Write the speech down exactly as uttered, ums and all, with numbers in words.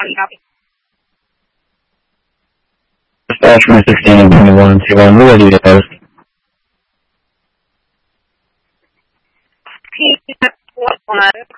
Dispatch one sixteen twenty-one two one, who are you guys? One